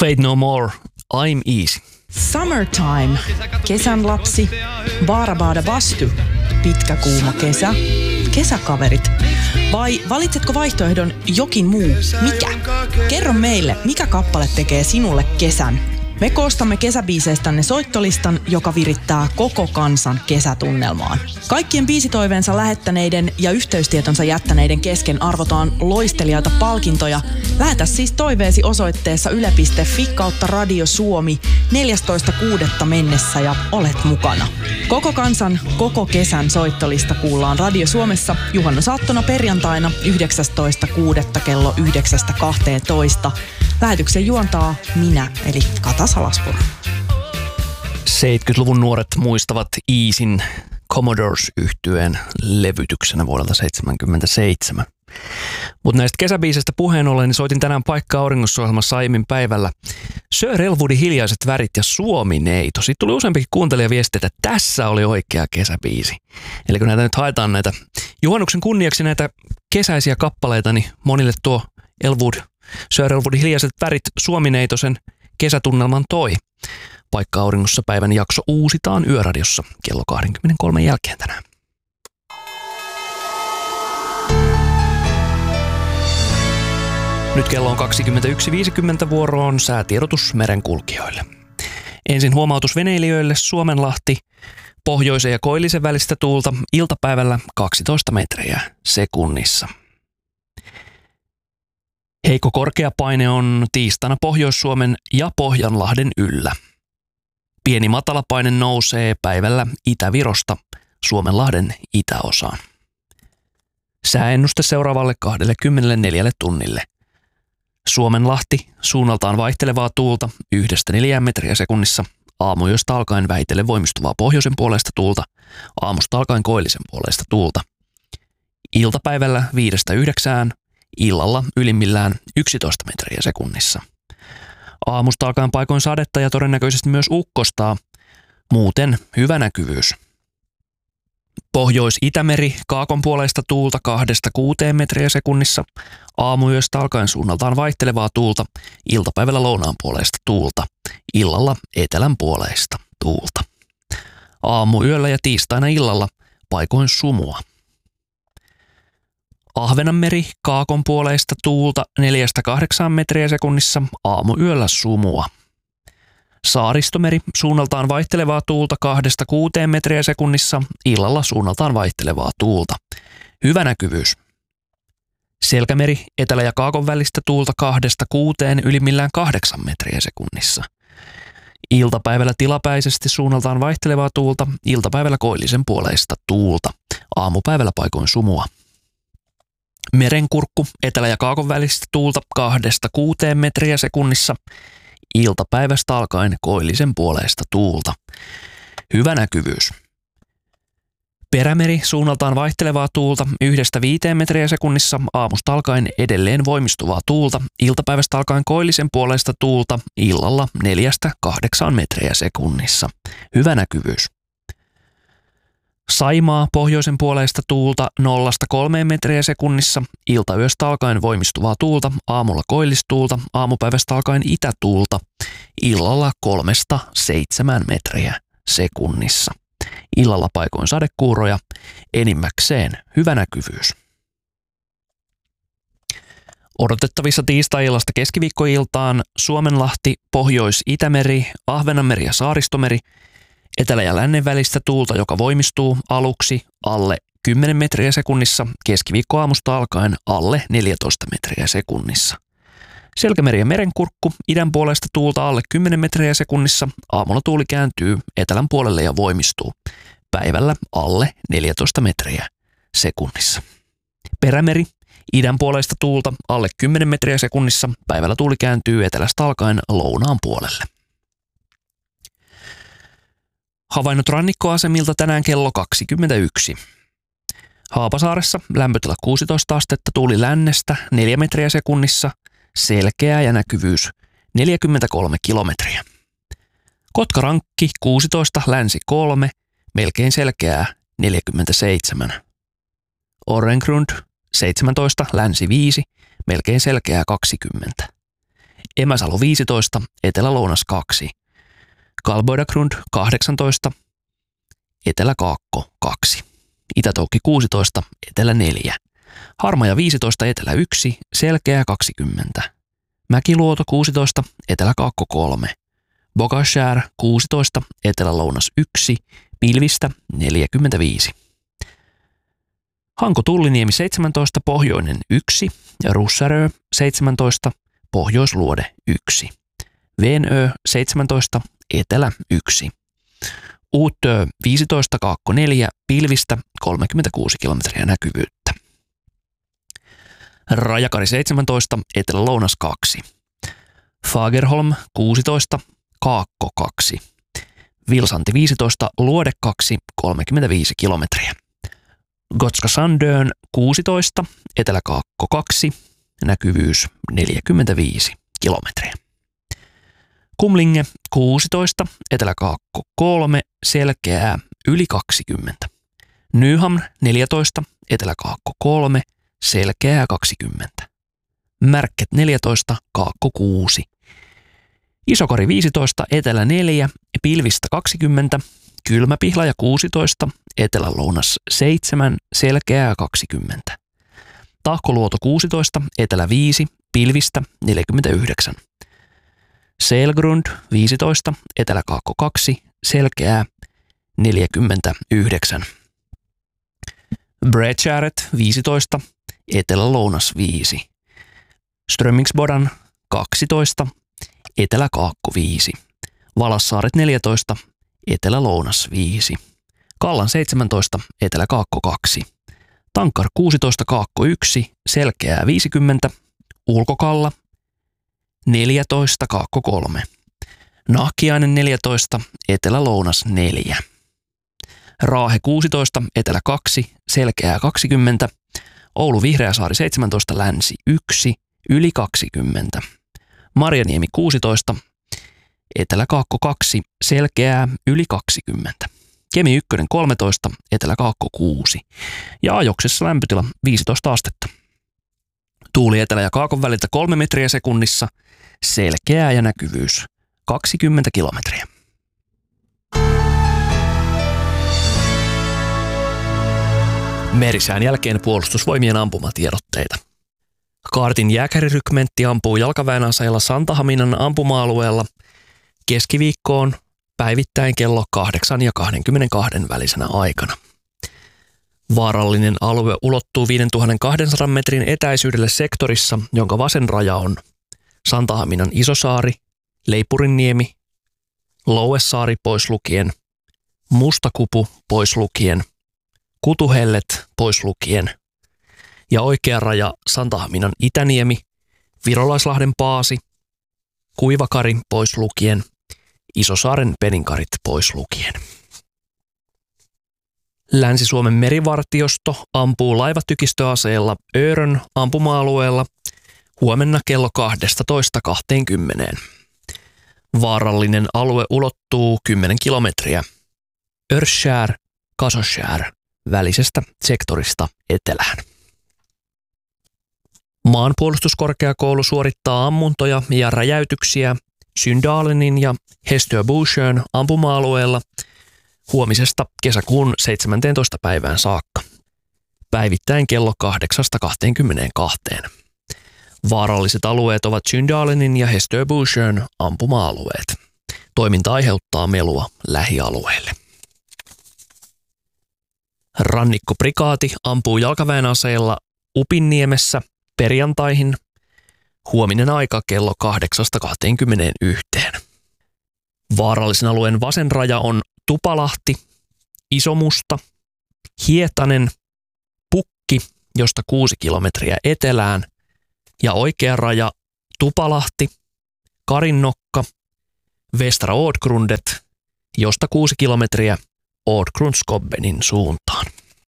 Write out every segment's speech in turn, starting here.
Fate No More, I'm Easy. Summertime, kesän lapsi, Baarabaada Bastu, pitkä kuuma kesä, kesäkaverit. Vai valitsetko vaihtoehdon jokin muu? Mikä? Kerro meille, mikä kappale tekee sinulle kesän? Me koostamme kesäbiiseistänne soittolistan, joka virittää koko kansan kesätunnelmaan. Kaikkien biisitoiveensa lähettäneiden ja yhteystietonsa jättäneiden kesken arvotaan loistelijaita palkintoja. Lähetä siis toiveesi osoitteessa yle.fi/Radio Suomi 14.6. mennessä ja olet mukana. Koko kansan, koko kesän soittolista kuullaan Radio Suomessa juhannusaattona perjantaina 19.6. kello 9.12. Lähetyksen juontaa minä, eli Kata Salaspuro. 70-luvun nuoret muistavat Easyn Commodores-yhtyeen levytyksenä vuodelta 1977. Mutta näistä kesäbiiseistä puheen ollen, niin soitin tänään Paikka auringossa -ohjelmassa aiemmin päivällä Sir Elwoodin Hiljaiset värit ja Suomi-neito. Siitä tuli useampikin kuuntelijaviesti, että tässä oli oikea kesäbiisi. Eli kun näitä nyt haetaan näitä juhannuksen kunniaksi näitä kesäisiä kappaleita, niin monille tuo Sir Elwoodin Hiljaiset värit Suomi-neito sen kesätunnelman toi. Paikka auringossa -päivän jakso uusitaan Yöradiossa kello 23 jälkeen tänään. Nyt kello on 21.50 vuoroon säätiedotus merenkulkijoille. Ensin huomautus veneilijöille: Suomenlahti, pohjoisen ja koillisen välistä tuulta, iltapäivällä 12 metriä sekunnissa. Heikko korkeapaine on tiistaina Pohjois-Suomen ja Pohjanlahden yllä. Pieni matalapaine nousee päivällä Itä-Virosta Suomenlahden itäosaan. Sääennuste seuraavalle 24 tunnille. Suomenlahti, suunnaltaan vaihtelevaa tuulta 1–4 metriä sekunnissa, aamuyöstä alkaen vähitellen voimistuvaa pohjoisen puoleista tuulta, aamusta alkaen koillisen puoleista tuulta. Iltapäivällä 5–9, illalla ylimmillään 11 metriä sekunnissa. Aamusta alkaen paikoin sadetta ja todennäköisesti myös ukkostaa, muuten hyvä näkyvyys. Pohjois-Itämeri, kaakon puoleista tuulta 2–6 metriä sekunnissa, aamuyöstä alkaen suunnaltaan vaihtelevaa tuulta, iltapäivällä lounaan puoleista tuulta, illalla etelän puoleista tuulta. Aamuyöllä ja tiistaina illalla paikoin sumua. Ahvenanmeri, kaakon puoleista tuulta 4–8 metriä sekunnissa, aamuyöllä sumua. Saaristomeri, suunnaltaan vaihtelevaa tuulta 2–6 metriä sekunnissa, illalla suunnaltaan vaihtelevaa tuulta. Hyvä näkyvyys. Selkämeri, etelä- ja kaakon välistä tuulta 2–6, ylimmillään 8 metriä sekunnissa. Iltapäivällä tilapäisesti suunnaltaan vaihtelevaa tuulta, iltapäivällä koillisen puoleista tuulta, aamupäivällä paikoin sumua. Merenkurkku, etelä- ja kaakon välistä tuulta 2–6 metriä sekunnissa, iltapäivästä alkaen koillisen puoleista tuulta. Hyvä näkyvyys. Perämeri, suunnaltaan vaihtelevaa tuulta 1–5 metriä sekunnissa, aamusta alkaen edelleen voimistuvaa tuulta, iltapäivästä alkaen koillisen puoleista tuulta, illalla 4–8 metriä sekunnissa. Hyvä näkyvyys. Saimaa, pohjoisen puoleista tuulta 0–3 metriä sekunnissa, iltayöstä alkaen voimistuvaa tuulta, aamulla koillistuulta, aamupäivästä alkaen itätuulta, illalla 3–7 metriä sekunnissa. Illalla paikoin sadekuuroja, enimmäkseen hyvä näkyvyys. Odotettavissa tiistai-illasta keskiviikkoiltaan Suomenlahti, Pohjois-Itämeri, Ahvenanmeri ja Saaristomeri, etelä- ja lännen välistä tuulta, joka voimistuu aluksi alle 10 metriä sekunnissa, keskiviikkoaamusta alkaen alle 14 metriä sekunnissa. Selkämeri ja merenkurkku, idän puolesta tuulta alle 10 metriä sekunnissa, aamulla tuuli kääntyy etelän puolelle ja voimistuu. Päivällä alle 14 metriä sekunnissa. Perämeri, idän puolesta tuulta alle 10 metriä sekunnissa, päivällä tuuli kääntyy etelästä alkaen lounaan puolelle. Havainnot rannikkoasemilta tänään kello 21. Haapasaaressa lämpötila 16 astetta, tuuli lännestä 4 metriä sekunnissa, selkeä ja näkyvyys 43 kilometriä. Kotkarankki 16, länsi 3, melkein selkeää 47. Orrengrund 17, länsi 5, melkein selkeää 20. Emäsalo 15, Etelä-Lounas 2. Kalboidagrund 18, Etelä-Kaakko 2. Itätoukki 16, Etelä 4. Harmaja 15, Etelä 1, Selkeä 20. Mäkiluoto 16, Etelä-Kaakko 3. Bogashär 16, Etelä-Lounas 1, pilvistä 45. Hanko-Tulliniemi 17, Pohjoinen 1 ja Russärö 17, Pohjoisluode 1. Venö 17, Etelä 1. Uutö 15, Kaakko 4, pilvistä 36 kilometriä näkyvyyttä. Rajakari 17, Etelä-Lounas 2. Fagerholm 16, Kaakko 2. Vilsanti 15, Luode 2, 35 kilometriä. Gotska Sandön 16, Etelä-Kaakko 2, näkyvyys 45 kilometriä. Kumlinge 16, Etelä-Kaakko 3, selkeää yli 20. Nyham 14, Etelä-Kaakko 3, selkeää 20. Märket 14, Kaakko 6. Isokari 15, Etelä 4, pilvistä 20. Kylmäpihlaja 16, Etelä-Lounas 7, selkeää 20. Tahkoluoto 16, Etelä 5, pilvistä 49. Selgrund 15, Etelä-Kaakko 2, selkeää 49. Bredkäret 15, Etelä-Lounas 5. Strömingsbodan 12, Etelä-Kaakko 5. Valassaaret 14, Etelä-Lounas 5. Kallan 17, Etelä-Kaakko 2. Tankar 16, Kaakko 1, selkeää 50. Ulkokalla 14, Kaakko 3. Nahkiainen 14, Etelä-Lounas 4. Raahe 16, Etelä 2, selkeää 20. Oulu Vihreäsaari 17, Länsi 1, yli 20. Marjaniemi 16, Etelä-Kaakko 2, selkeää yli 20. Kemi 1 13, Etelä-Kaakko 6 ja Ajoksessa lämpötila 15 astetta. Tuuli etelä- ja kaakon väliltä 3 metriä sekunnissa, selkeää ja näkyvyys 20 kilometriä. Merisään jälkeen puolustusvoimien ampumatiedotteita. Kaartin jääkärirykmentti ampuu jalkaväen aseella Santahaminan ampuma-alueella keskiviikkoon päivittäin kello 8 ja 22 välisenä aikana. Vaarallinen alue ulottuu 5200 metrin etäisyydelle sektorissa, jonka vasen raja on Santahaminan Isosaari, Leipurinniemi, Louesaari pois lukien, Mustakupu pois lukien, Kutuhellet pois lukien ja oikea raja Santahaminan Itäniemi, Virolaislahden Paasi, Kuivakari pois lukien, Isosaaren Peninkarit pois lukien. Länsi-Suomen merivartiosto ampuu laivatykistöaseella Öörön ampuma-alueella huomenna kello 12:20. Vaarallinen alue ulottuu 10 kilometriä Örskär, Kasoskär välisestä sektorista etelään. Maanpuolustuskorkeakoulu suorittaa ammuntoja ja räjäytyksiä Syndalenin ja Hästöbusjön ampuma-alueella huomisesta kesäkuun 17. päivään saakka. Päivittäin kello 8:22. Vaaralliset alueet ovat Syndalenin ja Hästöbusjön ampuma-alueet. Toiminta aiheuttaa melua lähialueelle. Rannikkoprikaati ampuu jalkaväen aseella Upinniemessä perjantaihin. Huominen aika kello 8:21. Vaarallisen alueen vasen raja on Tupalahti, Isomusta, Hietanen, Pukki, josta 6 kilometriä etelään, ja oikea raja Tupalahti, Karinnokka, Västra Ådgrundet, josta 6 kilometriä Ådgrundsgobbenin suuntaan.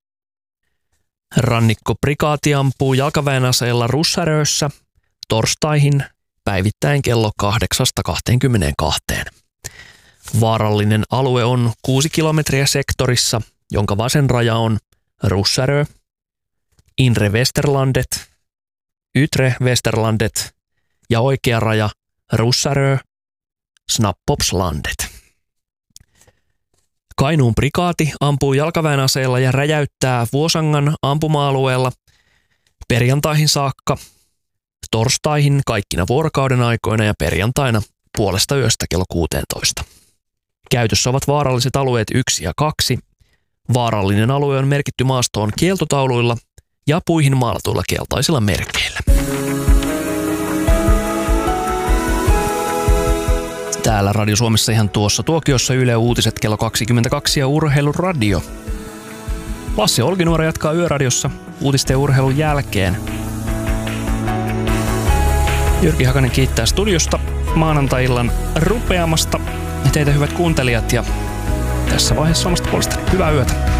Rannikkoprikaati ampuu jalkaväen aseella Russärössä torstaihin päivittäin kello 8:22. Vaarallinen alue on 6 kilometriä sektorissa, jonka vasen raja on Russärö, Inre Westerlandet, Ytre Westerlandet ja oikea raja Russarö, Snappopslandet. Kainuun prikaati ampuu jalkaväenaseella ja räjäyttää Vuosangan ampuma-alueella perjantaihin saakka, torstaihin kaikkina vuorokauden aikoina ja perjantaina 0:30 kello 16. Käytössä ovat vaaralliset alueet 1 ja 2. Vaarallinen alue on merkitty maastoon kieltotauluilla ja puihin maalatuilla keltaisilla merkeillä. Täällä Radio Suomessa ihan tuossa tuokiossa Yle Uutiset kello 22 ja Urheiluradio. Lassi Olkinuora jatkaa Yöradiossa uutisten ja urheilun jälkeen. Jyrki Hakanen kiittää studiosta maanantai-illan rupeamasta. Teitä hyvät kuuntelijat ja tässä vaiheessa omasta puolestani hyvää yötä.